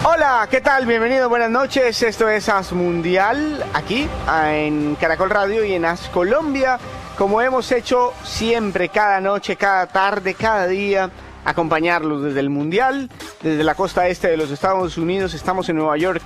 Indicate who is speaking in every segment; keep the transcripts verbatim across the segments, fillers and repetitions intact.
Speaker 1: Hola, ¿qué tal? Bienvenido, buenas noches. Esto es As Mundial, aquí en Caracol Radio y en As Colombia, como hemos hecho siempre, cada noche, cada tarde, cada día, acompañarlos desde el Mundial, desde la costa este de los Estados Unidos. Estamos en Nueva York,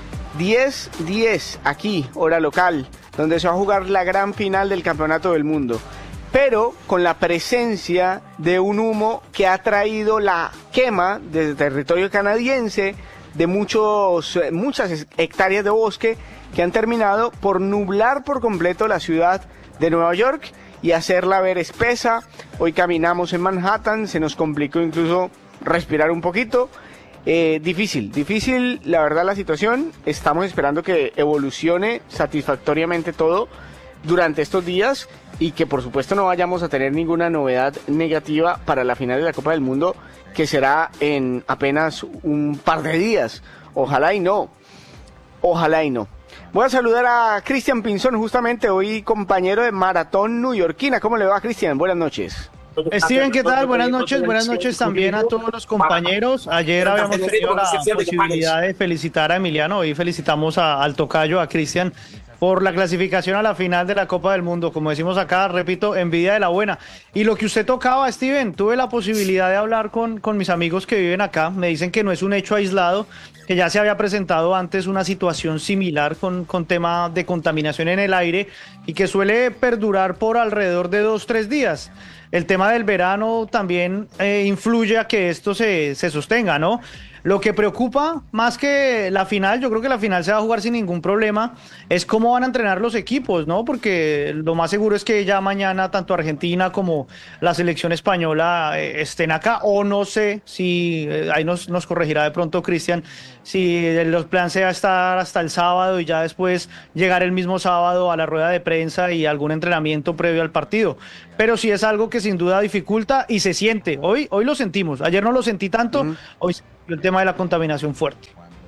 Speaker 1: diez diez aquí, hora local, donde se va a jugar la gran final del Campeonato del Mundo, pero con la presencia de un humo que ha traído la quema desde territorio canadiense de muchos, muchas hectáreas de bosque que han terminado por nublar por completo la ciudad de Nueva York y hacerla ver espesa. Hoy caminamos en Manhattan, se nos complicó incluso respirar un poquito. Eh, difícil, difícil la verdad la situación. Estamos esperando que evolucione satisfactoriamente todo durante estos días y que por supuesto no vayamos a tener ninguna novedad negativa para la final de la Copa del Mundo, que será en apenas un par de días. Ojalá y no, ojalá y no. Voy a saludar a Cristian Pinzón, justamente hoy compañero de Maratón Newyorkina. ¿Cómo le va, Cristian? Buenas noches.
Speaker 2: Steven, ¿qué tal? Buenas noches, buenas noches también a todos los compañeros. Ayer habíamos tenido la posibilidad de felicitar a Emiliano, hoy felicitamos a, al tocayo, a Cristian, por la clasificación a la final de la Copa del Mundo. Como decimos acá, repito, envidia de la buena. Y lo que usted tocaba, Steven, tuve la posibilidad de hablar con, con mis amigos que viven acá. Me dicen que no es un hecho aislado, que ya se había presentado antes una situación similar con, con tema de contaminación en el aire y que suele perdurar por alrededor de dos, tres días. El tema del verano también eh, influye a que esto se, se sostenga, ¿no? Lo que preocupa más que la final, yo creo que la final se va a jugar sin ningún problema, es cómo van a entrenar los equipos, ¿no? Porque lo más seguro es que ya mañana tanto Argentina como la selección española eh, estén acá, o no sé si, eh, ahí nos, nos corregirá de pronto Cristian, si los planes sea estar hasta el sábado y ya después llegar el mismo sábado a la rueda de prensa y algún entrenamiento previo al partido. Pero sí es algo que sin duda dificulta y se siente. Hoy, hoy lo sentimos, ayer no lo sentí tanto, uh-huh. Hoy el tema de la contaminación fuerte.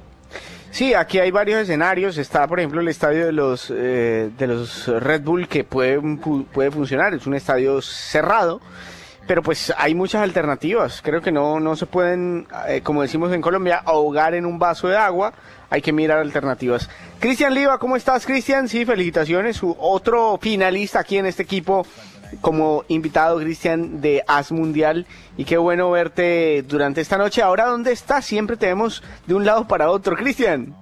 Speaker 1: Sí, aquí hay varios escenarios. Está, por ejemplo, el estadio de los eh, de los Red Bull, que puede, puede funcionar. Es un estadio cerrado, pero pues hay muchas alternativas. Creo que no, no se pueden, eh, como decimos en Colombia, ahogar en un vaso de agua. Hay que mirar alternativas. Cristian Liva, ¿cómo estás, Cristian? Sí, felicitaciones. Su otro finalista aquí en este equipo como invitado, Cristian, de As Mundial, y qué bueno verte durante esta noche. Ahora, ¿dónde estás? Siempre te vemos de un lado para otro, Cristian.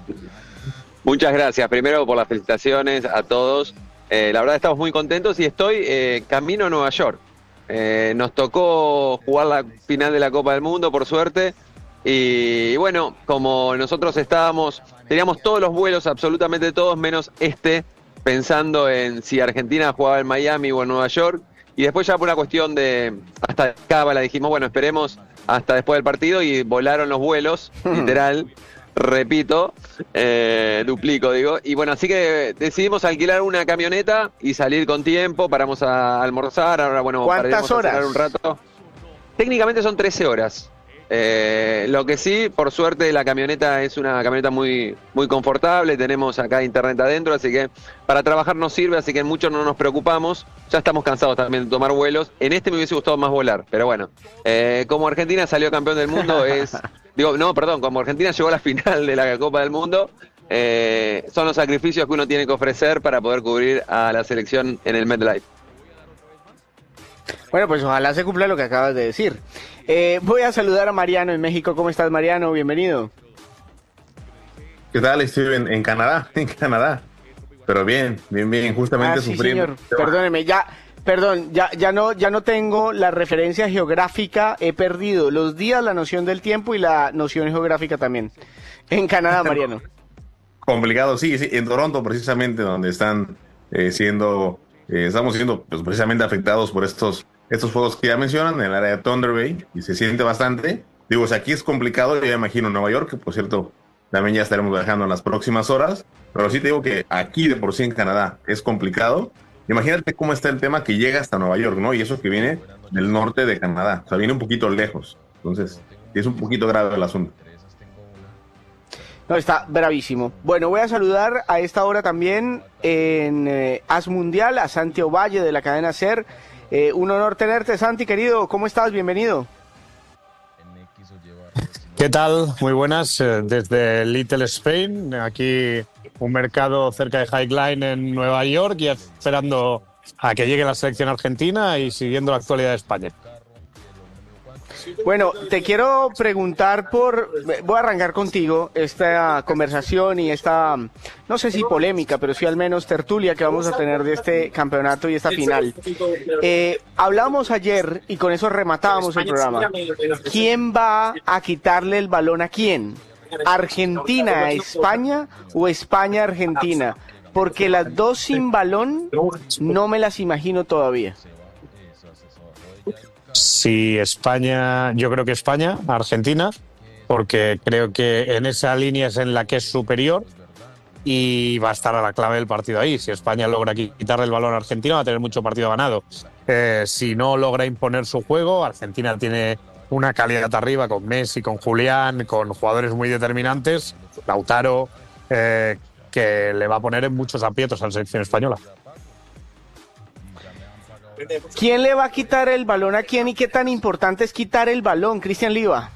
Speaker 3: Muchas gracias, primero por las felicitaciones a todos. Eh, la verdad estamos muy contentos y estoy eh, camino a Nueva York. Eh, nos tocó jugar la final de la Copa del Mundo, por suerte, y, y bueno, como nosotros estábamos, teníamos todos los vuelos, absolutamente todos, menos este, pensando en si Argentina jugaba en Miami o en Nueva York, y después ya por una cuestión de hasta cábala dijimos, bueno, esperemos hasta después del partido, y volaron los vuelos, literal, repito, eh, duplico digo, y bueno, así que decidimos alquilar una camioneta y salir con tiempo, paramos a almorzar, ahora bueno,
Speaker 1: ¿cuántas horas?
Speaker 3: Un rato. Técnicamente son trece horas. Eh, lo que sí, por suerte, la camioneta es una camioneta muy, muy confortable, tenemos acá internet adentro, así que para trabajar nos sirve, así que mucho no nos preocupamos. Ya estamos cansados también de tomar vuelos. En este me hubiese gustado más volar, pero bueno, eh, como Argentina salió campeón del mundo, es digo, no, perdón, como Argentina llegó a la final de la Copa del Mundo, eh, son los sacrificios que uno tiene que ofrecer para poder cubrir a la selección en el MetLife.
Speaker 1: Bueno, pues ojalá se cumpla lo que acabas de decir. Eh, voy a saludar a Mariano en México. ¿Cómo estás, Mariano? Bienvenido.
Speaker 4: ¿Qué tal? Estoy en, en Canadá, en Canadá. Pero bien, bien, bien, justamente
Speaker 1: ah, sí,
Speaker 4: sufriendo.
Speaker 1: Señor. Perdóneme, ya, perdón, ya, ya no, ya no tengo la referencia geográfica. He perdido los días, la noción del tiempo y la noción geográfica también. En Canadá, Mariano.
Speaker 4: Complicado, sí, sí, en Toronto precisamente, donde están eh, siendo, eh, estamos siendo pues, precisamente afectados por estos estos fuegos que ya mencionan en el área de Thunder Bay, y se siente bastante. Digo, o sea, aquí es complicado, yo ya imagino Nueva York, que por cierto, también ya estaremos viajando en las próximas horas, pero sí te digo que aquí de por sí en Canadá es complicado. Imagínate cómo está el tema que llega hasta Nueva York, ¿no? Y eso que viene del norte de Canadá, o sea, viene un poquito lejos. Entonces, es un poquito grave el asunto.
Speaker 1: No, está bravísimo. Bueno, voy a saludar a esta hora también en eh, As Mundial a Santi Ovalle de la cadena SER. Eh, un honor tenerte, Santi, querido. ¿Cómo estás? Bienvenido.
Speaker 5: ¿Qué tal? Muy buenas. eh, Desde Little Spain, aquí un mercado cerca de Highline en Nueva York y esperando a que llegue la selección argentina y siguiendo la actualidad de España.
Speaker 1: Bueno, te quiero preguntar por, voy a arrancar contigo esta conversación y esta, no sé si polémica, pero sí al menos tertulia que vamos a tener de este campeonato y esta final. Eh, hablamos ayer y con eso rematábamos el programa. ¿Quién va a quitarle el balón a quién? ¿Argentina a España o España a Argentina? Porque las dos sin balón no me las imagino todavía.
Speaker 5: Si España, yo creo que España, Argentina, porque creo que en esa línea es en la que es superior y va a estar a la clave del partido ahí. Si España logra quitarle el balón a Argentina, va a tener mucho partido ganado. Eh, si no logra imponer su juego, Argentina tiene una calidad arriba con Messi, con Julián, con jugadores muy determinantes, Lautaro, eh, que le va a poner en muchos aprietos a la selección española.
Speaker 1: ¿Quién le va a quitar el balón a quién y qué tan importante es quitar el balón, Cristian Liva?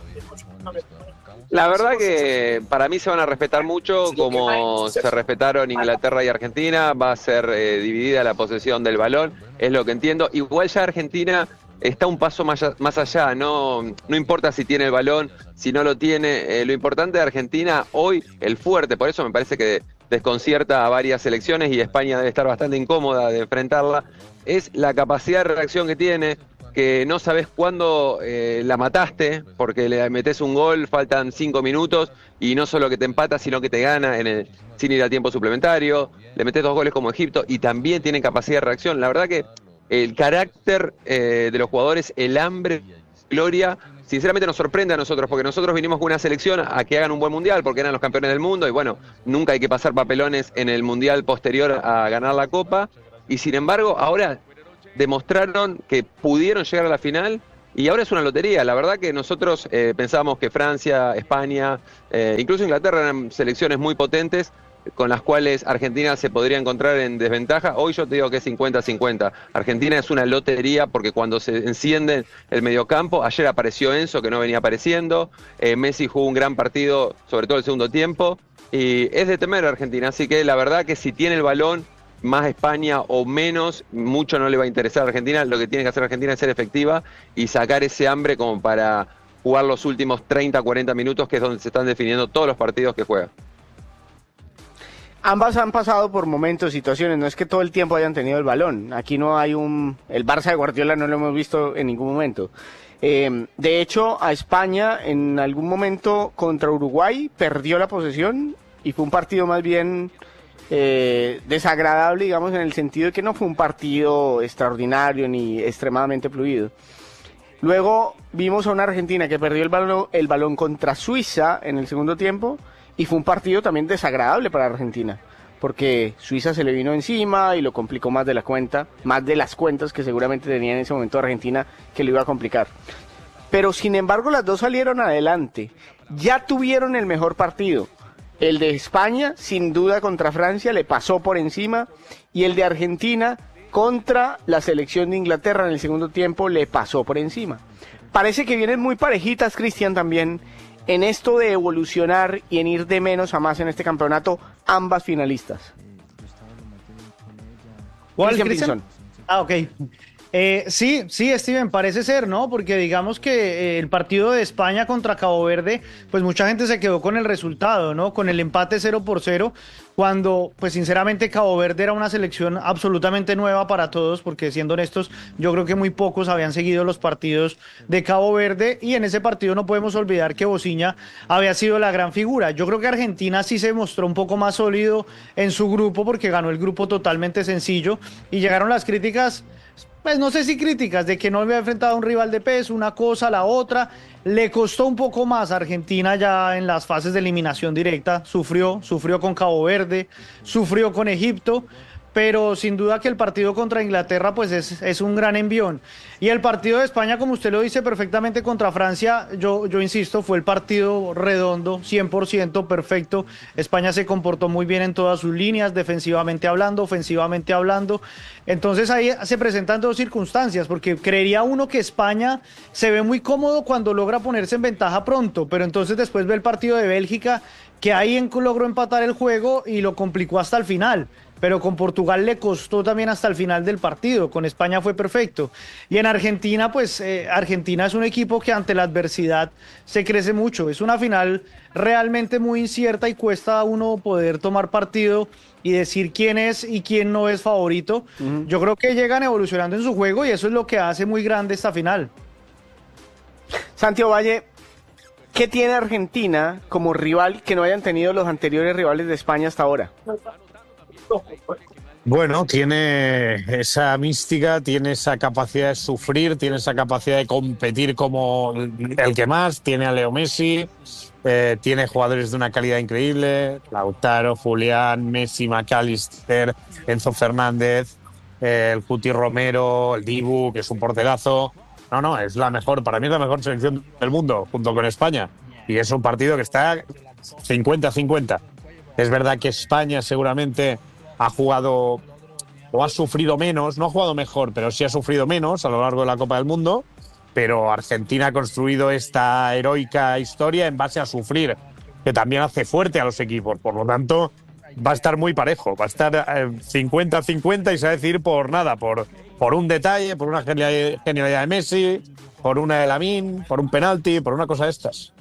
Speaker 3: La verdad que para mí se van a respetar mucho, como se respetaron Inglaterra y Argentina. Va a ser eh, dividida la posesión del balón, es lo que entiendo. Igual ya Argentina está un paso más, más allá, no, no importa si tiene el balón, si no lo tiene. Eh, lo importante de Argentina hoy, el fuerte, por eso me parece que desconcierta a varias selecciones y España debe estar bastante incómoda de enfrentarla, es la capacidad de reacción que tiene, que no sabes cuándo eh, la mataste, porque le metes un gol, faltan cinco minutos, y no solo que te empata, sino que te gana en el, sin ir a tiempo suplementario, le metes dos goles como Egipto, y también tiene capacidad de reacción. La verdad que el carácter eh, de los jugadores, el hambre, gloria, sinceramente nos sorprende a nosotros, porque nosotros vinimos con una selección a que hagan un buen mundial, porque eran los campeones del mundo, y bueno, nunca hay que pasar papelones en el mundial posterior a ganar la Copa, y sin embargo, ahora demostraron que pudieron llegar a la final y ahora es una lotería. La verdad que nosotros eh, pensábamos que Francia, España, eh, incluso Inglaterra eran selecciones muy potentes con las cuales Argentina se podría encontrar en desventaja. Hoy yo te digo que es cincuenta cincuenta. Argentina es una lotería porque cuando se enciende el mediocampo, ayer apareció Enzo que no venía apareciendo, eh, Messi jugó un gran partido, sobre todo el segundo tiempo, y es de temer a Argentina, así que la verdad que si tiene el balón, más España o menos, mucho no le va a interesar a Argentina. Lo que tiene que hacer Argentina es ser efectiva y sacar ese hambre como para jugar los últimos treinta, cuarenta minutos, que es donde se están definiendo todos los partidos que juega.
Speaker 1: Ambas han pasado por momentos, situaciones, no es que todo el tiempo hayan tenido el balón. Aquí no hay un... El Barça de Guardiola no lo hemos visto en ningún momento. Eh, de hecho, a España en algún momento contra Uruguay perdió la posesión y fue un partido más bien... Eh, desagradable, digamos, en el sentido de que no fue un partido extraordinario ni extremadamente fluido. Luego vimos a una Argentina que perdió el balón, el balón contra Suiza en el segundo tiempo y fue un partido también desagradable para Argentina, porque Suiza se le vino encima y lo complicó más de la cuenta, más de las cuentas que seguramente tenía en ese momento Argentina, que lo iba a complicar. Pero sin embargo las dos salieron adelante, ya tuvieron el mejor partido. El de España, sin duda, contra Francia, le pasó por encima. Y el de Argentina, contra la selección de Inglaterra en el segundo tiempo, le pasó por encima. Parece que vienen muy parejitas, Cristian, también, en esto de evolucionar y en ir de menos a más en este campeonato, ambas finalistas.
Speaker 2: ¿Cuál, Cristian? Ah, ok. Eh, sí, sí, Steven, parece ser, ¿no? Porque digamos que eh, el partido de España contra Cabo Verde, pues mucha gente se quedó con el resultado, ¿no? Con el empate cero por cero, cuando, pues sinceramente, Cabo Verde era una selección absolutamente nueva para todos, porque siendo honestos, yo creo que muy pocos habían seguido los partidos de Cabo Verde, y en ese partido no podemos olvidar que Bociña había sido la gran figura. Yo creo que Argentina sí se mostró un poco más sólido en su grupo, porque ganó el grupo totalmente sencillo, y llegaron las críticas... Pues no sé si críticas de que no había enfrentado a un rival de peso, una cosa, la otra. Le costó un poco más a Argentina ya en las fases de eliminación directa. Sufrió, sufrió con Cabo Verde, sufrió con Egipto. pero sin duda que el partido contra Inglaterra pues es, es un gran envión. Y el partido de España, como usted lo dice perfectamente, contra Francia, yo, yo insisto, fue el partido redondo, cien por ciento perfecto. España se comportó muy bien en todas sus líneas, defensivamente hablando, ofensivamente hablando. Entonces ahí se presentan dos circunstancias, porque creería uno que España se ve muy cómodo cuando logra ponerse en ventaja pronto, pero entonces después ve el partido de Bélgica, que ahí logró empatar el juego y lo complicó hasta el final. Pero con Portugal le costó también hasta el final del partido, con España fue perfecto. Y en Argentina, pues eh, Argentina es un equipo que ante la adversidad se crece mucho. Es una final realmente muy incierta y cuesta a uno poder tomar partido y decir quién es y quién no es favorito. Uh-huh. Yo creo que llegan evolucionando en su juego y eso es lo que hace muy grande esta final.
Speaker 1: Santiago Valle, ¿qué tiene Argentina como rival que no hayan tenido los anteriores rivales de España hasta ahora?
Speaker 5: Bueno, tiene esa mística, tiene esa capacidad de sufrir, tiene esa capacidad de competir como el que más, tiene a Leo Messi, eh, tiene jugadores de una calidad increíble, Lautaro, Julián, Messi, McAllister, Enzo Fernández, eh, el Cuti Romero, el Dibu, que es un porterazo. No, no, es la mejor, para mí es la mejor selección del mundo, junto con España. Y es un partido que está cincuenta a cincuenta. Es verdad que España seguramente ha jugado o ha sufrido menos, no ha jugado mejor, pero sí ha sufrido menos a lo largo de la Copa del Mundo, pero Argentina ha construido esta heroica historia en base a sufrir, que también hace fuerte a los equipos. Por lo tanto, va a estar muy parejo, va a estar cincuenta a cincuenta y se va a decidir por nada, por, por un detalle, por una genialidad de Messi, por una de Lamine, por un penalti, por una cosa de estas.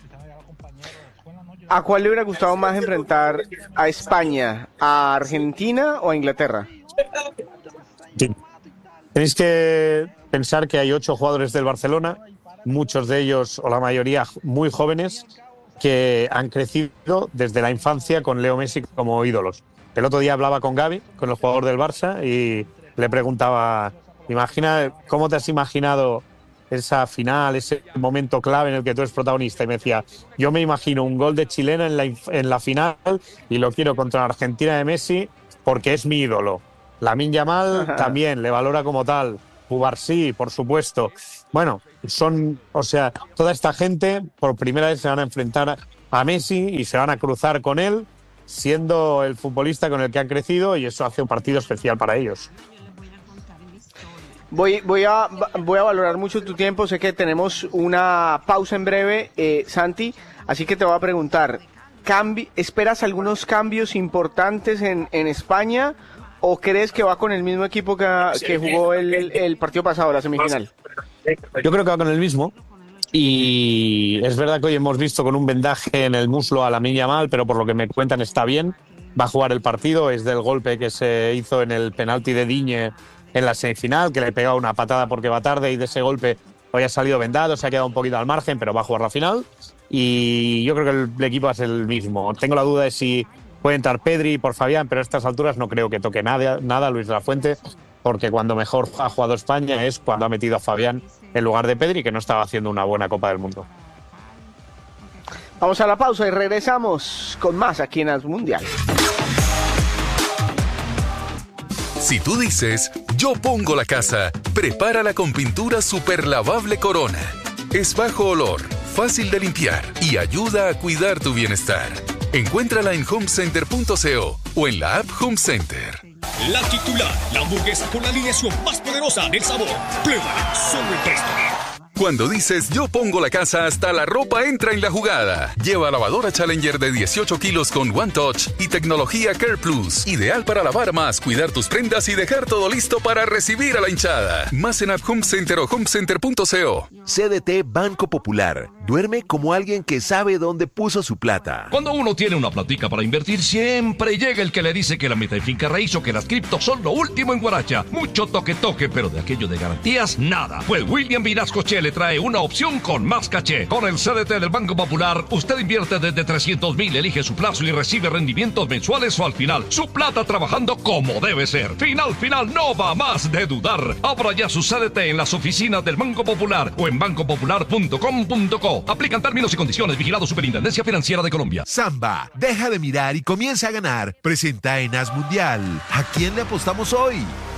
Speaker 1: ¿A cuál le hubiera gustado más enfrentar? ¿A España, a Argentina o a Inglaterra?
Speaker 5: Sí. Tenéis que pensar que hay ocho jugadores del Barcelona, muchos de ellos, o la mayoría, muy jóvenes, que han crecido desde la infancia con Leo Messi como ídolos. El otro día hablaba con Gavi, con el jugador del Barça, y le preguntaba, imagina, ¿cómo te has imaginado esa final, ese momento clave en el que tú eres protagonista? Y me decía, yo me imagino un gol de chilena en la, en la final y lo quiero contra la Argentina de Messi porque es mi ídolo. Lamine Yamal también le valora como tal. Cubarsí, por supuesto. Bueno, son, o sea, toda esta gente por primera vez se van a enfrentar a Messi y se van a cruzar con él, siendo el futbolista con el que han crecido, y eso hace un partido especial para ellos.
Speaker 1: Voy, voy, a, voy a valorar mucho tu tiempo, sé que tenemos una pausa en breve, eh, Santi, así que te voy a preguntar, ¿cambi- ¿esperas algunos cambios importantes en, en España o crees que va con el mismo equipo que, que jugó el, el partido pasado, la semifinal?
Speaker 5: Yo creo que va con el mismo, y es verdad que hoy hemos visto con un vendaje en el muslo a Lamine Yamal, pero por lo que me cuentan está bien, va a jugar el partido, es del golpe que se hizo en el penalti de Digne en la semifinal, que le pegaba una patada porque va tarde y de ese golpe hoy ha salido vendado, se ha quedado un poquito al margen, pero va a jugar la final y yo creo que el, el equipo va a ser el mismo. Tengo la duda de si puede entrar Pedri por Fabián, pero a estas alturas no creo que toque nada, nada Luis de la Fuente, porque cuando mejor ha jugado España es cuando ha metido a Fabián en lugar de Pedri, que no estaba haciendo una buena Copa del Mundo.
Speaker 1: Vamos a la pausa y regresamos con más aquí en As Mundial.
Speaker 6: Si tú dices, yo pongo la casa, prepárala con pintura super lavable Corona. Es bajo olor, fácil de limpiar y ayuda a cuidar tu bienestar. Encuéntrala en home center punto co o en la app Home Center.
Speaker 7: La titular, la hamburguesa con la alineación más poderosa del sabor. Pruébala, solo el resto.
Speaker 6: Cuando dices yo pongo la casa, hasta la ropa entra en la jugada. Lleva lavadora Challenger de dieciocho kilos con One Touch y tecnología Care Plus. Ideal para lavar más, cuidar tus prendas y dejar todo listo para recibir a la hinchada. Más en App Home Center o home center punto co.
Speaker 8: C D T Banco Popular. Duerme como alguien que sabe dónde puso su plata.
Speaker 9: Cuando uno tiene una platica para invertir, siempre llega el que le dice que la meta y finca raíz o que las criptos son lo último en Guaracha. Mucho toque toque, pero de aquello de garantías, nada. Pues William Vinasco Che le trae una opción con más caché. Con el C D T del Banco Popular, usted invierte desde trescientos mil, elige su plazo y recibe rendimientos mensuales o al final. Su plata trabajando como debe ser. Final, final, no va más de dudar. Abra ya su C D T en las oficinas del Banco Popular o en en banco popular punto com punto co. Aplican términos y condiciones. Vigilado Superintendencia Financiera de Colombia.
Speaker 8: Samba, deja de mirar y comienza a ganar. Presenta en As Mundial. ¿A quién le apostamos hoy?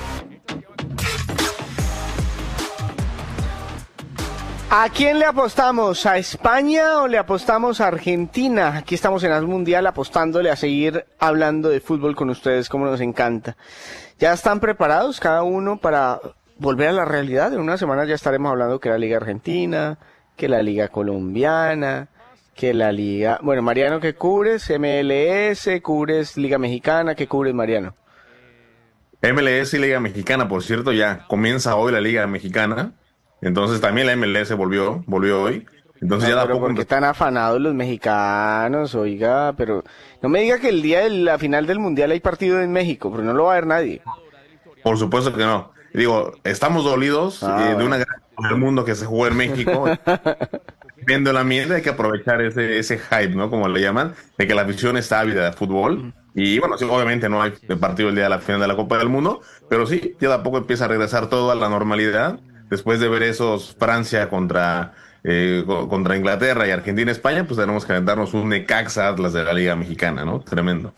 Speaker 1: ¿A quién le apostamos? ¿A España o le apostamos a Argentina? Aquí estamos en As Mundial apostándole a seguir hablando de fútbol con ustedes, como nos encanta. ¿Ya están preparados cada uno para volver a la realidad? En unas semanas ya estaremos hablando que la Liga Argentina, que la Liga Colombiana, que la Liga... Bueno, Mariano, ¿qué cubres? M L S, ¿cubres Liga Mexicana? ¿Qué cubres, Mariano?
Speaker 4: M L S y Liga Mexicana, por cierto, ya comienza hoy la Liga Mexicana. Entonces también la M L S volvió, volvió hoy. Entonces
Speaker 1: no,
Speaker 4: ya da
Speaker 1: pero
Speaker 4: poco.
Speaker 1: ¿por qué están afanados los mexicanos? Oiga, pero no me diga que el día de la final del Mundial hay partido en México, pero no lo va a ver nadie.
Speaker 4: Por supuesto que no. Digo, estamos dolidos ah, eh, bueno. de una gran del mundo que se jugó en México. Viendo la mierda, hay que aprovechar ese, ese hype, ¿no? Como le llaman, de que la afición está ávida de fútbol. Y bueno, sí, obviamente no hay partido el día de la final de la Copa del Mundo, pero sí, ya de a poco empieza a regresar todo a la normalidad. Después de ver esos Francia contra, eh, contra Inglaterra y Argentina, España, pues tenemos que aventarnos un Necaxa Atlas de la Liga Mexicana, ¿no? Tremendo.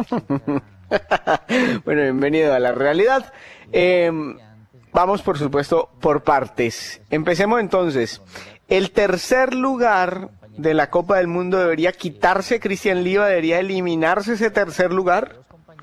Speaker 1: Bueno, bienvenido a la realidad. Eh, vamos, por supuesto, por partes. Empecemos entonces. El tercer lugar de la Copa del Mundo debería quitarse, Cristian Liva, debería eliminarse ese tercer lugar.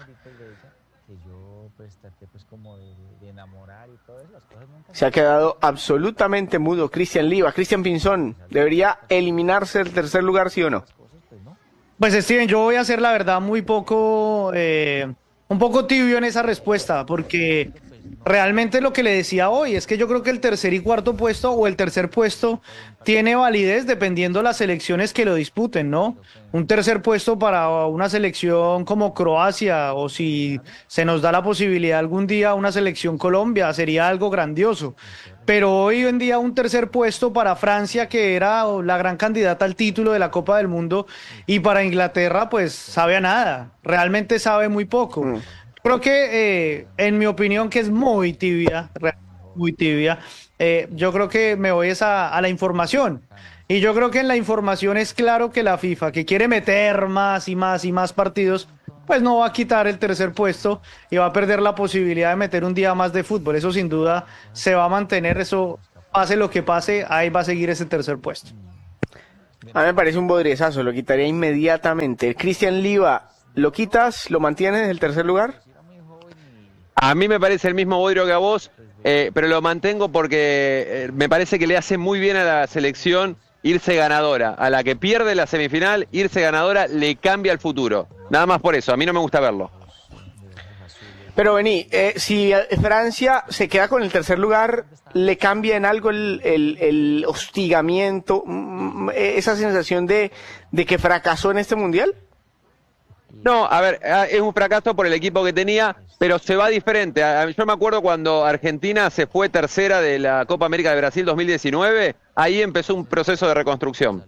Speaker 1: Se ha quedado absolutamente mudo Cristian Liva. Cristian Pinzón, ¿debería eliminarse el tercer lugar, sí o no?
Speaker 2: Pues Steven, yo voy a ser la verdad muy poco, eh, un poco tibio en esa respuesta, porque realmente lo que le decía hoy es que yo creo que el tercer y cuarto puesto o el tercer puesto tiene validez dependiendo las selecciones que lo disputen, ¿no? Un tercer puesto para una selección como Croacia, o si se nos da la posibilidad algún día una selección Colombia, sería algo grandioso. Pero hoy en día un tercer puesto para Francia, que era la gran candidata al título de la Copa del Mundo, y para Inglaterra, pues sabe a nada, realmente sabe muy poco. Mm. Creo que, eh, en mi opinión, que es muy tibia, muy tibia, eh, yo creo que me voy a, a la información. Y yo creo que en la información es claro que la FIFA, que quiere meter más y más y más partidos, pues no va a quitar el tercer puesto y va a perder la posibilidad de meter un día más de fútbol. Eso sin duda se va a mantener, eso pase lo que pase, ahí va a seguir ese tercer puesto.
Speaker 1: A mí me parece un bodriezazo, lo quitaría inmediatamente. Cristian Liva, ¿lo quitas, lo mantienes en el tercer lugar?
Speaker 3: A mí me parece el mismo bodrio que a vos, eh, pero lo mantengo porque eh, me parece que le hace muy bien a la selección irse ganadora. A la que pierde la semifinal, irse ganadora le cambia el futuro. Nada más por eso, a mí no me gusta verlo.
Speaker 1: Pero vení, eh, si Francia se queda con el tercer lugar, ¿le cambia en algo el, el, el hostigamiento, esa sensación de, de que fracasó en este mundial?
Speaker 3: No, a ver, es un fracaso por el equipo que tenía, pero se va diferente. Yo me acuerdo cuando Argentina se fue tercera de la Copa América de Brasil dos mil diecinueve, ahí empezó un proceso de reconstrucción.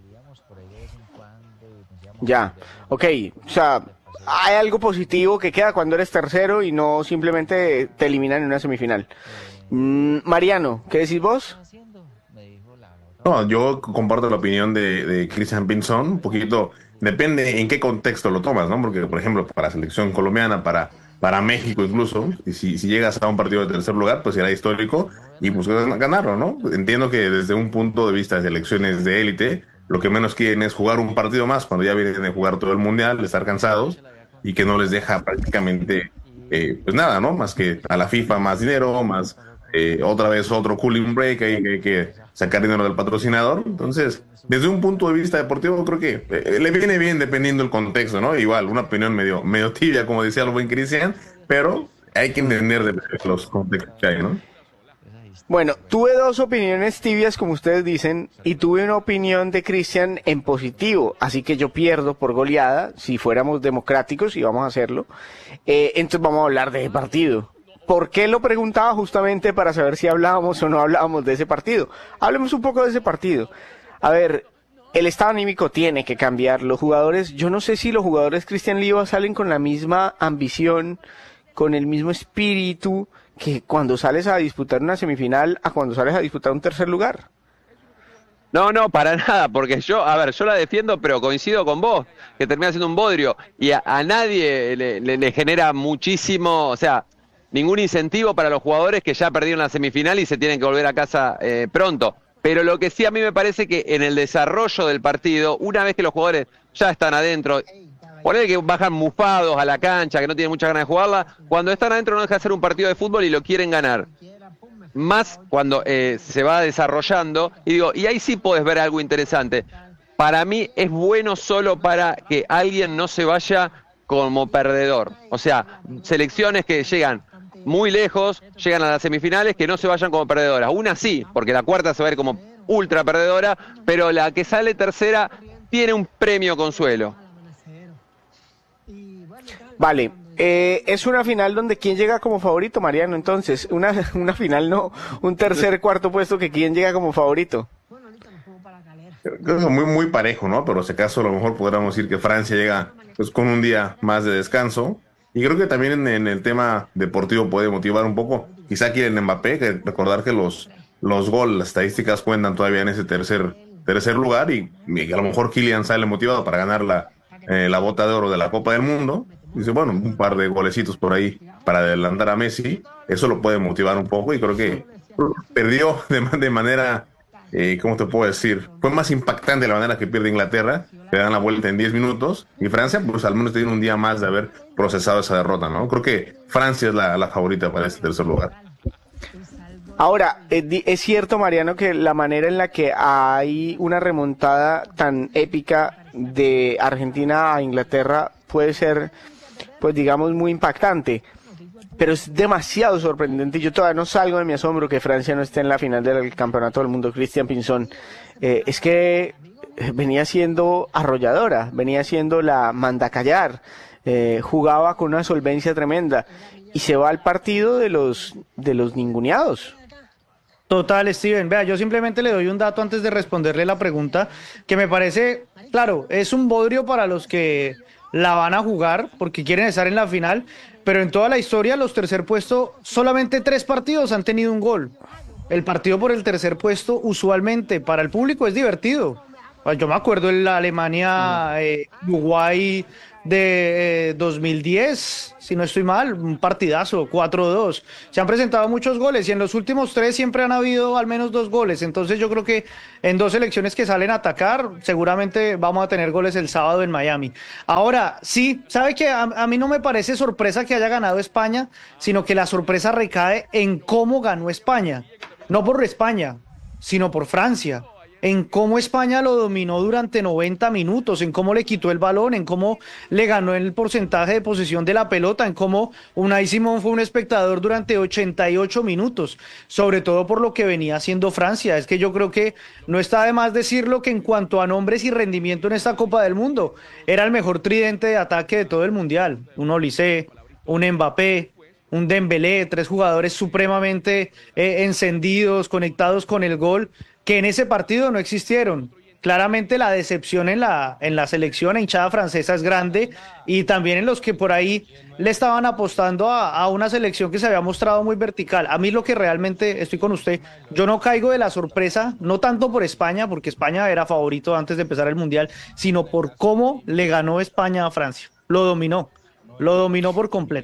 Speaker 1: Ya, ok, o sea, hay algo positivo que queda cuando eres tercero y no simplemente te eliminan en una semifinal. Mm, Mariano, ¿qué decís vos?
Speaker 4: No, yo comparto la opinión de, de Cristian Pinzón, un poquito... Depende en qué contexto lo tomas, ¿no? Porque, por ejemplo, para la selección colombiana, para, para México incluso, y si, si llegas a un partido de tercer lugar, pues será histórico y buscas ganarlo, ¿no? Entiendo que desde un punto de vista de selecciones de élite, lo que menos quieren es jugar un partido más cuando ya vienen de jugar todo el mundial, de estar cansados, y que no les deja prácticamente, eh, pues nada, ¿no? Más que a la FIFA más dinero, más eh, otra vez otro cooling break, hay que, que sacar dinero del patrocinador. Entonces, desde un punto de vista deportivo, creo que eh, le viene bien dependiendo del contexto, ¿no? Igual, una opinión medio, medio tibia, como decía el buen Cristian, pero hay que entender de los contextos que hay, ¿no?
Speaker 1: Bueno, tuve dos opiniones tibias, como ustedes dicen, y tuve una opinión de Cristian en positivo, así que yo pierdo por goleada, si fuéramos democráticos, y vamos a hacerlo. Eh, entonces vamos a hablar de ese partido. ¿Por qué lo preguntaba? Justamente para saber si hablábamos o no hablábamos de ese partido. Hablemos un poco de ese partido. A ver, el estado anímico tiene que cambiar. Los jugadores, yo no sé si los jugadores Cristian Liva salen con la misma ambición, con el mismo espíritu que cuando sales a disputar una semifinal a cuando sales a disputar un tercer lugar.
Speaker 3: No, no, para nada, porque yo, a ver, yo la defiendo, pero coincido con vos, que termina siendo un bodrio, y a, a nadie le, le, le genera muchísimo, o sea, ningún incentivo para los jugadores que ya perdieron la semifinal y se tienen que volver a casa eh, pronto. Pero lo que sí a mí me parece que en el desarrollo del partido, una vez que los jugadores ya están adentro, ponele que bajan mufados a la cancha, que no tienen muchas ganas de jugarla, cuando están adentro no deja de ser un partido de fútbol y lo quieren ganar. Más cuando eh, se va desarrollando, y digo, y ahí sí podés ver algo interesante. Para mí es bueno solo para que alguien no se vaya como perdedor. O sea, selecciones que llegan muy lejos, llegan a las semifinales, que no se vayan como perdedoras. Una sí, porque la cuarta se va a ir como ultra perdedora, pero la que sale tercera tiene un premio consuelo.
Speaker 1: Vale. Eh, es una final donde ¿quién llega como favorito, Mariano? Entonces, una, una final no, un tercer, cuarto puesto que ¿quién llega como favorito?
Speaker 4: Creo que muy, muy parejo, ¿no? Pero si acaso a lo mejor podríamos decir que Francia llega pues con un día más de descanso. Y creo que también en, en el tema deportivo puede motivar un poco. Quizá quieren Mbappé, que recordar que los, los goles, las estadísticas cuentan todavía en ese tercer, tercer lugar y, y a lo mejor Kylian sale motivado para ganar la, eh, la bota de oro de la Copa del Mundo. Dice, bueno, un par de golecitos por ahí para adelantar a Messi, eso lo puede motivar un poco y creo que perdió de, de manera, eh, ¿cómo te puedo decir? Fue más impactante la manera que pierde Inglaterra, le dan la vuelta en diez minutos y Francia, pues al menos tiene un día más de haber procesado esa derrota, ¿no? Creo que Francia es la, la favorita para este tercer lugar.
Speaker 1: Ahora, es cierto, Mariano, que la manera en la que hay una remontada tan épica de Argentina a Inglaterra puede ser, pues digamos, muy impactante, pero es demasiado sorprendente. Yo todavía no salgo de mi asombro que Francia no esté en la final del Campeonato del Mundo. Cristian Pinzón, eh, es que venía siendo arrolladora, venía siendo la mandacallar, eh, jugaba con una solvencia tremenda y se va al partido de los de los ninguneados.
Speaker 2: Total, Steven. Vea, yo simplemente le doy un dato antes de responderle la pregunta, que me parece, claro, es un bodrio para los que la van a jugar porque quieren estar en la final, pero en toda la historia los tercer puesto, solamente tres partidos han tenido un gol. El partido por el tercer puesto usualmente para el público es divertido. Yo me acuerdo en la Alemania, eh, Uruguay de eh, dos mil diez, si no estoy mal, un partidazo, cuatro dos. Se han presentado muchos goles y en los últimos tres siempre han habido al menos dos goles. Entonces yo creo que en dos selecciones que salen a atacar, seguramente vamos a tener goles el sábado en Miami. Ahora, sí, sabe que a, a mí no me parece sorpresa que haya ganado España, sino que la sorpresa recae en cómo ganó España. No por España, sino por Francia. En cómo España lo dominó durante noventa minutos, en cómo le quitó el balón, en cómo le ganó el porcentaje de posesión de la pelota, en cómo Unai Simón fue un espectador durante ochenta y ocho minutos, sobre todo por lo que venía haciendo Francia. Es que yo creo que no está de más decirlo que en cuanto a nombres y rendimiento en esta Copa del Mundo, era el mejor tridente de ataque de todo el Mundial. Un Olise, un Mbappé, un Dembélé, tres jugadores supremamente eh, encendidos, conectados con el gol, que en ese partido no existieron. Claramente la decepción en la, en la selección hinchada francesa es grande y también en los que por ahí le estaban apostando a, a una selección que se había mostrado muy vertical. A mí lo que realmente, estoy con usted, yo no caigo de la sorpresa, no tanto por España, porque España era favorito antes de empezar el Mundial, sino por cómo le ganó España a Francia. Lo dominó, lo dominó por completo.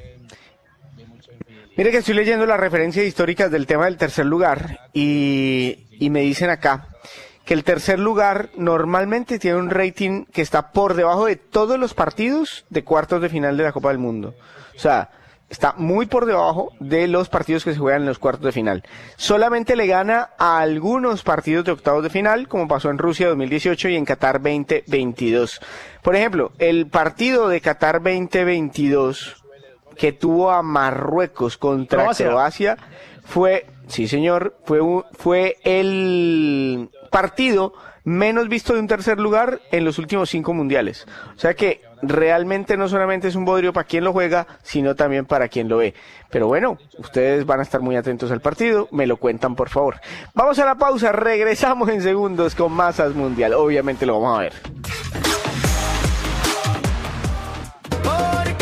Speaker 1: Mire que estoy leyendo las referencias históricas del tema del tercer lugar y, y me dicen acá que el tercer lugar normalmente tiene un rating que está por debajo de todos los partidos de cuartos de final de la Copa del Mundo. O sea, está muy por debajo de los partidos que se juegan en los cuartos de final. Solamente le gana a algunos partidos de octavos de final, como pasó en Rusia dos mil dieciocho y en Qatar veinte veintidós. Por ejemplo, el partido de Qatar veinte veintidós que tuvo a Marruecos contra Croacia, Croacia fue, sí señor, fue, fue el partido menos visto de un tercer lugar en los últimos cinco mundiales. O sea que realmente no solamente es un bodrio para quien lo juega, sino también para quien lo ve. Pero bueno, ustedes van a estar muy atentos al partido, me lo cuentan por favor. Vamos a la pausa, regresamos en segundos con más As Mundial. Obviamente lo vamos a ver.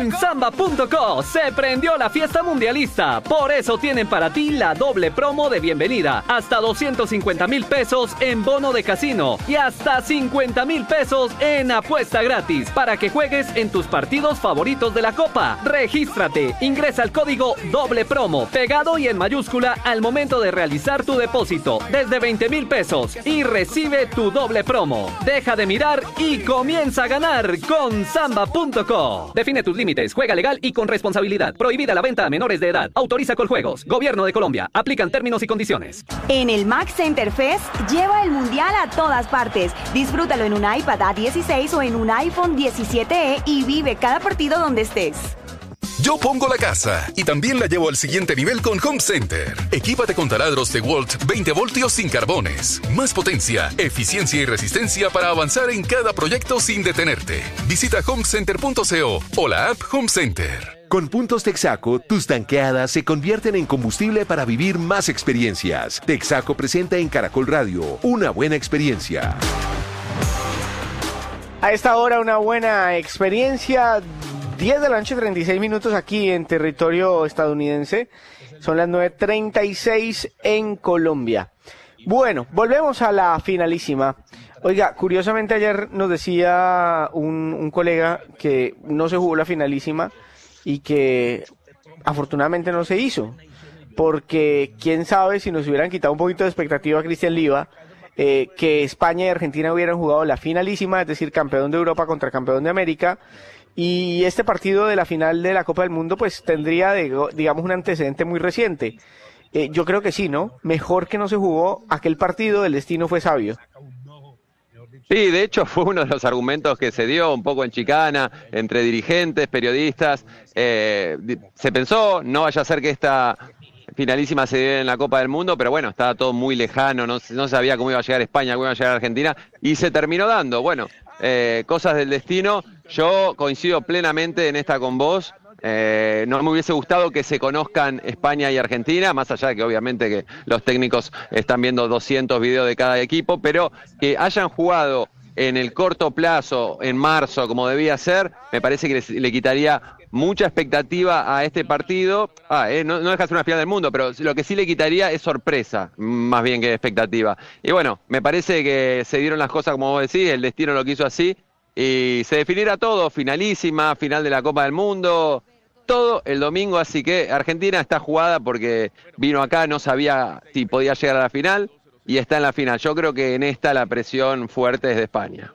Speaker 10: En Samba punto co se prendió la fiesta mundialista. Por eso tienen para ti la doble promo de bienvenida. Hasta doscientos cincuenta mil pesos en bono de casino y hasta cincuenta mil pesos en apuesta gratis para que juegues en tus partidos favoritos de la Copa. Regístrate, ingresa el código doble promo pegado y en mayúscula al momento de realizar tu depósito desde veinte mil pesos y recibe tu doble promo. Deja de mirar y comienza a ganar con Samba punto co. Define tus límites, juega legal y con responsabilidad. Prohibida la venta a menores de edad. Autoriza Coljuegos. Gobierno de Colombia. Aplican términos y condiciones.
Speaker 11: En el Max Center Fest, lleva el mundial a todas partes. Disfrútalo en un iPad A dieciséis o en un iPhone diecisiete E y vive cada partido donde estés.
Speaker 6: Yo pongo la casa y también la llevo al siguiente nivel con Home Center. Equípate con taladros de Walt veinte voltios sin carbones. Más potencia, eficiencia y resistencia para avanzar en cada proyecto sin detenerte. Visita home center punto co o la app Home Center.
Speaker 8: Con puntos Texaco, tus tanqueadas se convierten en combustible para vivir más experiencias. Texaco presenta en Caracol Radio una buena experiencia.
Speaker 1: A esta hora una buena experiencia. diez de la noche, treinta y seis minutos aquí en territorio estadounidense. Son las nueve treinta y seis en Colombia. Bueno, volvemos a la finalísima. Oiga, curiosamente ayer nos decía un, un colega que no se jugó la finalísima y que afortunadamente no se hizo, porque quién sabe si nos hubieran quitado un poquito de expectativa a Cristian Liva, eh, que España y Argentina hubieran jugado la finalísima, es decir, campeón de Europa contra campeón de América, y este partido de la final de la Copa del Mundo pues tendría, de, digamos, un antecedente muy reciente. Eh, yo creo que sí, ¿no? Mejor que no se jugó aquel partido, el destino fue sabio.
Speaker 3: Sí, de hecho fue uno de los argumentos que se dio un poco en chicana entre dirigentes, periodistas. Eh, se pensó, no vaya a ser que esta finalísima se diera en la Copa del Mundo, pero bueno, estaba todo muy lejano, no, no sabía cómo iba a llegar España, cómo iba a llegar Argentina, y se terminó dando. Bueno, eh, cosas del destino. Yo coincido plenamente en esta con vos. Eh, no me hubiese gustado que se conozcan España y Argentina, más allá de que obviamente que los técnicos están viendo doscientos videos de cada equipo, pero que hayan jugado en el corto plazo, en marzo, como debía ser, me parece que le, le quitaría mucha expectativa a este partido. Ah, eh, no, no deja de ser una final del mundo, pero lo que sí le quitaría es sorpresa, más bien que expectativa. Y bueno, me parece que se dieron las cosas como vos decís, el destino lo quiso así, y se definirá todo, finalísima, final de la Copa del Mundo, todo el domingo, así que Argentina está jugada porque vino acá, no sabía si podía llegar a la final y está en la final. Yo creo que en esta la presión fuerte es de España.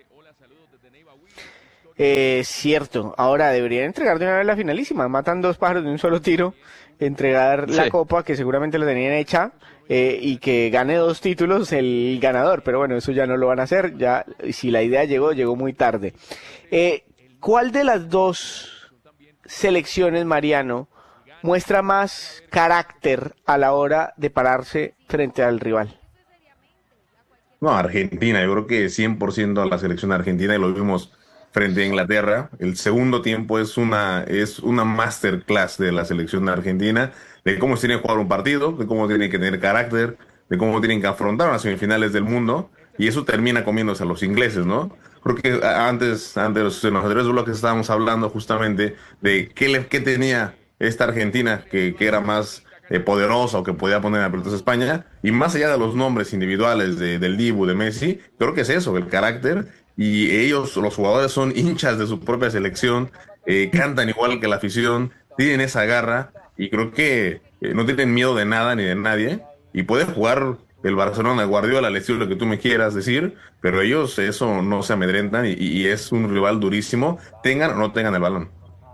Speaker 1: Eh, cierto, ahora deberían entregar de una vez la finalísima, matan dos pájaros de un solo tiro, entregar la
Speaker 3: Sí.
Speaker 1: copa que seguramente la tenían hecha eh, y que gane dos títulos el ganador, pero bueno, eso ya no lo van a hacer, ya si la idea llegó, llegó muy tarde. Eh, ¿Cuál de las dos selecciones, Mariano, muestra más carácter a la hora de pararse frente al rival?
Speaker 4: No, Argentina, yo creo que cien por ciento a la selección argentina, y lo vimos frente a Inglaterra. El segundo tiempo es una, es una masterclass de la selección argentina, de cómo se tiene que jugar un partido, de cómo tienen que tener carácter, de cómo tienen que afrontar las semifinales del mundo, y eso termina comiéndose a los ingleses, ¿no? Creo que antes, antes en los anteriores bloques estábamos hablando justamente de qué, le, qué tenía esta Argentina que, que era más eh, poderosa o que podía poner en aprietos a España, y más allá de los nombres individuales de, del Dibu, de Messi, creo que es eso, el carácter, y ellos, los jugadores, son hinchas de su propia selección, eh, cantan igual que la afición, tienen esa garra, y creo que eh, no tienen miedo de nada ni de nadie, y pueden jugar el Barcelona, Guardiola, el estilo que tú me quieras decir, pero ellos eso no se amedrentan, y, y es un rival durísimo, tengan o no tengan el balón.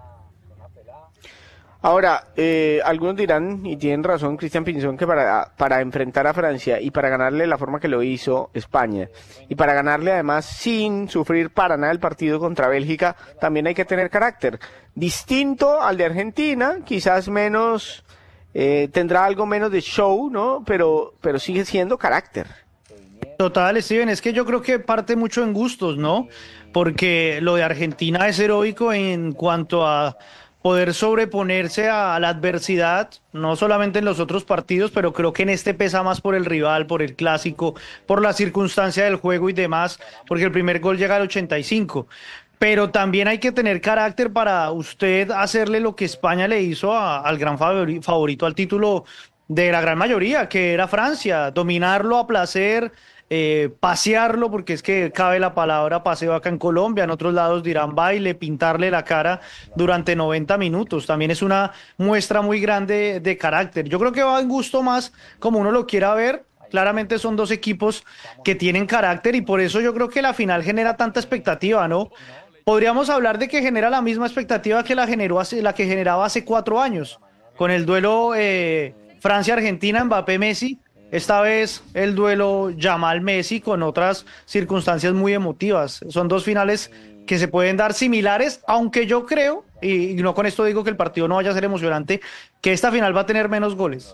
Speaker 1: Ahora, eh, algunos dirán, y tienen razón Cristian Pinzón, que para, para enfrentar a Francia y para ganarle la forma que lo hizo España, y para ganarle además sin sufrir para nada el partido contra Bélgica, también hay que tener carácter. Distinto al de Argentina, quizás menos, eh, tendrá algo menos de show, ¿no? Pero, pero sigue siendo carácter.
Speaker 2: Total, Steven, es que yo creo que parte mucho en gustos, ¿no? Porque lo de Argentina es heroico en cuanto a poder sobreponerse a la adversidad, no solamente en los otros partidos, pero creo que en este pesa más por el rival, por el clásico, por la circunstancia del juego y demás, porque el primer gol llega al ochenta y cinco. pero también hay que tener carácter para usted hacerle lo que España le hizo a, al gran favori, favorito al título de la gran mayoría, que era Francia, dominarlo a placer, eh, pasearlo, porque es que cabe la palabra paseo acá en Colombia, en otros lados dirán baile, pintarle la cara durante noventa minutos, también es una muestra muy grande de carácter. Yo creo que va en gusto más como uno lo quiera ver. Claramente son dos equipos que tienen carácter y por eso yo creo que la final genera tanta expectativa, ¿no? Podríamos hablar de que genera la misma expectativa que la, generó hace, la que generaba hace cuatro años, con el duelo eh, Francia-Argentina, Mbappé-Messi, esta vez el duelo Yamal-Messi con otras circunstancias muy emotivas. Son dos finales que se pueden dar similares, aunque yo creo, y, y no con esto digo que el partido no vaya a ser emocionante, que esta final va a tener menos goles.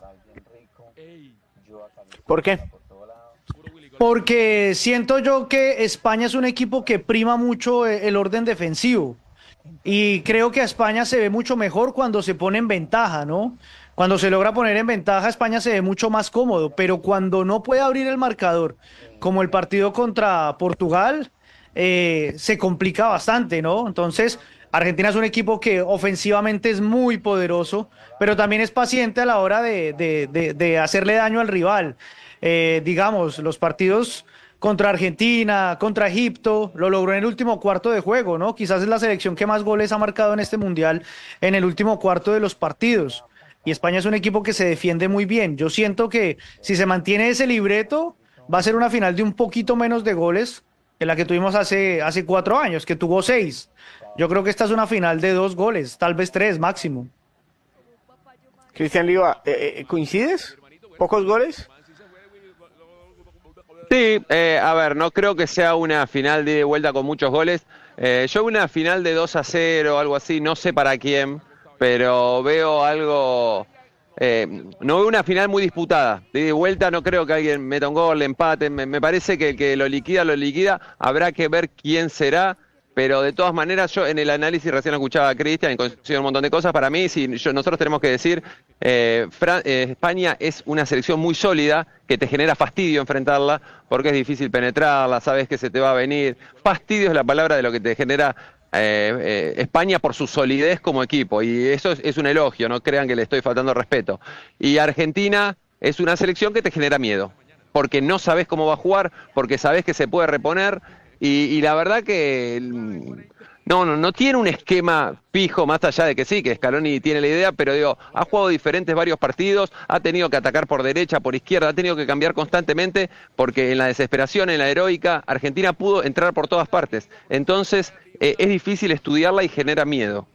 Speaker 1: ¿Por qué?
Speaker 2: Porque siento yo que España es un equipo que prima mucho el orden defensivo y creo que a España se ve mucho mejor cuando se pone en ventaja, ¿no? Cuando se logra poner en ventaja, España se ve mucho más cómodo, pero cuando no puede abrir el marcador, como el partido contra Portugal, eh, se complica bastante, ¿no? Entonces, Argentina es un equipo que ofensivamente es muy poderoso, pero también es paciente a la hora de, de, de, de hacerle daño al rival. Eh, digamos, los partidos contra Argentina, contra Egipto, lo logró en el último cuarto de juego, ¿no? Quizás es la selección que más goles ha marcado en este Mundial en el último cuarto de los partidos. Y España es un equipo que se defiende muy bien. Yo siento que si se mantiene ese libreto, va a ser una final de un poquito menos de goles que la que tuvimos hace, hace cuatro años, que tuvo seis. Yo creo que esta es una final de dos goles, tal vez tres máximo.
Speaker 1: Cristian Liva, ¿eh, ¿coincides? ¿Pocos goles?
Speaker 3: Sí, eh, a ver, no creo que sea una final de ida y vuelta con muchos goles. Eh, yo una final de dos a cero o algo así, no sé para quién, pero veo algo... Eh, no veo una final muy disputada. De ida y vuelta no creo que alguien meta un gol, empate. Me, me parece que el que lo liquida, lo liquida. Habrá que ver quién será. Pero de todas maneras, yo en el análisis recién escuchaba a Cristian y coincido un montón de cosas. Para mí, si yo, nosotros tenemos que decir, eh, Fran, eh, España es una selección muy sólida, que te genera fastidio enfrentarla, porque es difícil penetrarla, sabes que se te va a venir. Fastidio es la palabra de lo que te genera eh, eh, España por su solidez como equipo, y eso es, es un elogio, no crean que le estoy faltando respeto. Y Argentina es una selección que te genera miedo, porque no sabes cómo va a jugar, porque sabes que se puede reponer. Y, y la verdad que no, no, no tiene un esquema fijo, más allá de que sí, que Scaloni tiene la idea, pero digo, ha jugado diferentes varios partidos, ha tenido que atacar por derecha, por izquierda, ha tenido que cambiar constantemente, porque en la desesperación, en la heroica, Argentina pudo entrar por todas partes. Entonces, eh, es difícil estudiarla y genera miedo.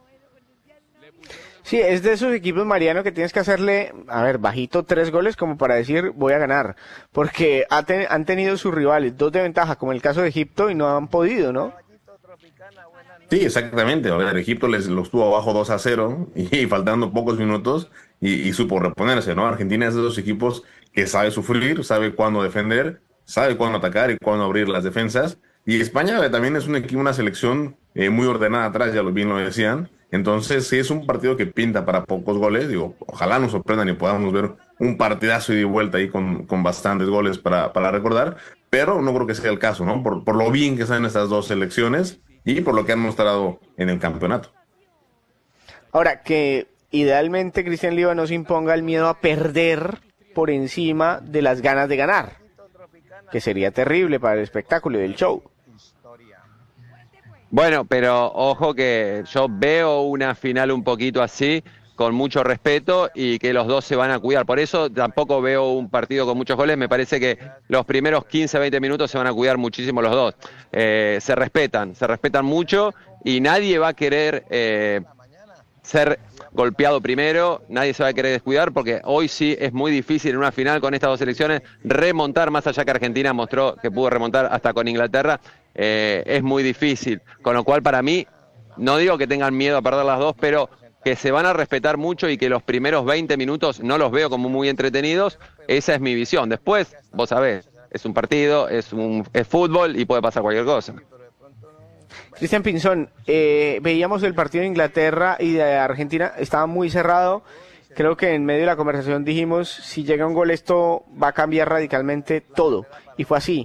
Speaker 1: Sí, es de esos equipos, Mariano, que tienes que hacerle, a ver, bajito tres goles como para decir voy a ganar, porque ha ten, han tenido sus rivales dos de ventaja, como el caso de Egipto, y no han podido, ¿no?
Speaker 4: Sí, exactamente. A ver, Egipto les los tuvo abajo dos a cero y, y faltando pocos minutos y, y supo reponerse, ¿no? Argentina es de esos equipos que sabe sufrir, sabe cuándo defender, sabe cuándo atacar y cuándo abrir las defensas. Y España eh, también es un equipo, una selección eh, muy ordenada atrás, ya lo bien lo decían. Entonces, sí es un partido que pinta para pocos goles. Digo, ojalá nos sorprendan y podamos ver un partidazo y de vuelta ahí con, con bastantes goles para, para recordar. Pero no creo que sea el caso, ¿no? Por, por lo bien que están estas dos selecciones y por lo que han mostrado en el campeonato.
Speaker 1: Ahora, que idealmente Cristian Liva no se imponga el miedo a perder por encima de las ganas de ganar, que sería terrible para el espectáculo y el show.
Speaker 3: Bueno, pero ojo que yo veo una final un poquito así, con mucho respeto, y que los dos se van a cuidar. Por eso tampoco veo un partido con muchos goles. Me parece que los primeros quince, veinte minutos se van a cuidar muchísimo los dos. Eh, se respetan, se respetan mucho, y nadie va a querer eh, ser golpeado primero, nadie se va a querer descuidar, porque hoy sí es muy difícil en una final con estas dos selecciones remontar, más allá que Argentina mostró que pudo remontar hasta con Inglaterra. Eh, es muy difícil, con lo cual para mí, no digo que tengan miedo a perder las dos, pero que se van a respetar mucho y que los primeros veinte minutos no los veo como muy entretenidos. Esa es mi visión. Después, vos sabés, es un partido, es, un, es fútbol y puede pasar cualquier cosa.
Speaker 1: Cristian Pinzón, eh, veíamos el partido de Inglaterra y de Argentina, estaba muy cerrado. Creo que en medio de la conversación dijimos, si llega un gol esto va a cambiar radicalmente todo, y fue así.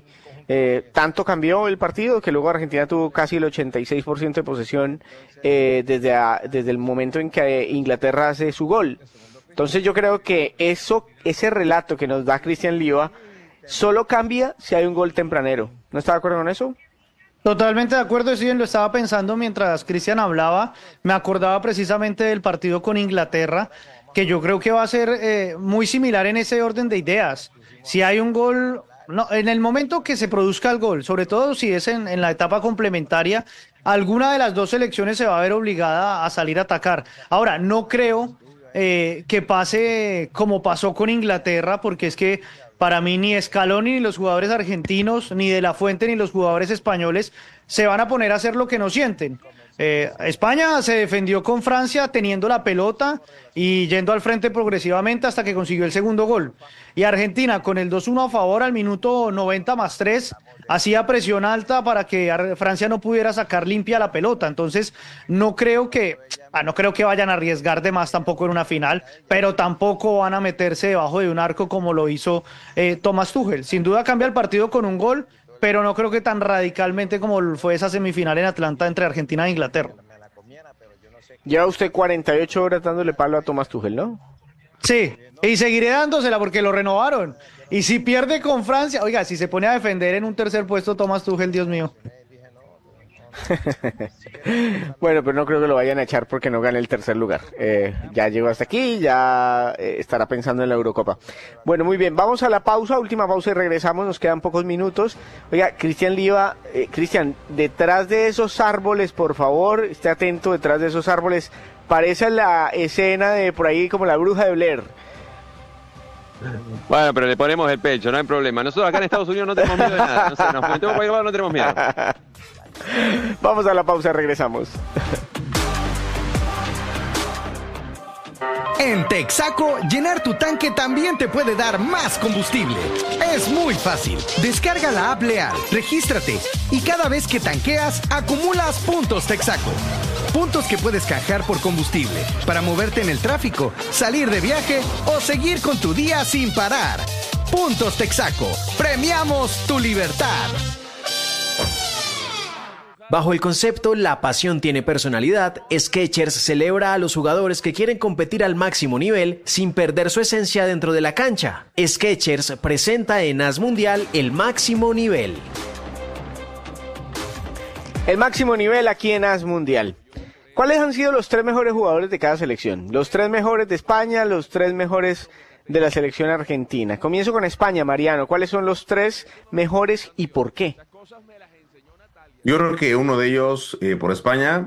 Speaker 1: Eh, tanto cambió el partido que luego Argentina tuvo casi el ochenta y seis por ciento de posesión eh, desde, a, desde el momento en que Inglaterra hace su gol. Entonces yo creo que eso, ese relato que nos da Cristian Liva solo cambia si hay un gol tempranero. ¿No está de acuerdo con eso?
Speaker 2: Totalmente de acuerdo, sí, lo estaba pensando mientras Cristian hablaba, me acordaba precisamente del partido con Inglaterra, que yo creo que va a ser eh, muy similar en ese orden de ideas. Si hay un gol, no, en el momento que se produzca el gol, sobre todo si es en, en la etapa complementaria, alguna de las dos selecciones se va a ver obligada a salir a atacar. Ahora, no creo eh, que pase como pasó con Inglaterra, porque es que para mí ni Scaloni ni los jugadores argentinos, ni De La Fuente ni los jugadores españoles se van a poner a hacer lo que no sienten. Eh, España se defendió con Francia teniendo la pelota y yendo al frente progresivamente hasta que consiguió el segundo gol. Y Argentina con el dos uno a favor al minuto noventa más tres hacía presión alta para que Francia no pudiera sacar limpia la pelota. Entonces no creo que ah, no creo que vayan a arriesgar de más tampoco en una final, pero tampoco van a meterse debajo de un arco como lo hizo eh, Thomas Tuchel. Sin duda cambia el partido con un gol, pero no creo que tan radicalmente como fue esa semifinal en Atlanta entre Argentina e Inglaterra.
Speaker 1: Lleva usted cuarenta y ocho horas dándole palo a Thomas Tuchel, ¿no?
Speaker 2: Sí, y seguiré dándosela porque lo renovaron. Y si pierde con Francia, oiga, si se pone a defender en un tercer puesto Thomas Tuchel, Dios mío.
Speaker 1: Bueno, pero no creo que lo vayan a echar porque no gane el tercer lugar. Eh, ya llegó hasta aquí, ya eh, estará pensando en la Eurocopa. Bueno, muy bien, vamos a la pausa, última pausa y regresamos, nos quedan pocos minutos. Oiga, Cristian Liva, eh, Cristian, detrás de esos árboles, por favor, esté atento, detrás de esos árboles, parece la escena de por ahí como la bruja de Blair.
Speaker 3: Bueno, pero le ponemos el pecho, no hay problema. Nosotros acá en Estados Unidos no tenemos miedo de nada. No sé, nos metemos para grabar, no tenemos miedo.
Speaker 1: Vamos a la pausa, regresamos.
Speaker 12: En Texaco, llenar tu tanque también te puede dar más combustible. Es muy fácil. Descarga la app Leal, regístrate y cada vez que tanqueas, acumulas puntos Texaco. Puntos que puedes canjear por combustible para moverte en el tráfico, salir de viaje o seguir con tu día sin parar. Puntos Texaco. Premiamos tu libertad.
Speaker 13: Bajo el concepto La pasión tiene personalidad, Skechers celebra a los jugadores que quieren competir al máximo nivel sin perder su esencia dentro de la cancha. Skechers presenta en As Mundial el máximo nivel.
Speaker 1: El máximo nivel aquí en As Mundial. ¿Cuáles han sido los tres mejores jugadores de cada selección? Los tres mejores de España, los tres mejores de la selección argentina. Comienzo con España, Mariano. ¿Cuáles son los tres mejores y por qué?
Speaker 4: Yo creo que uno de ellos, eh, por España,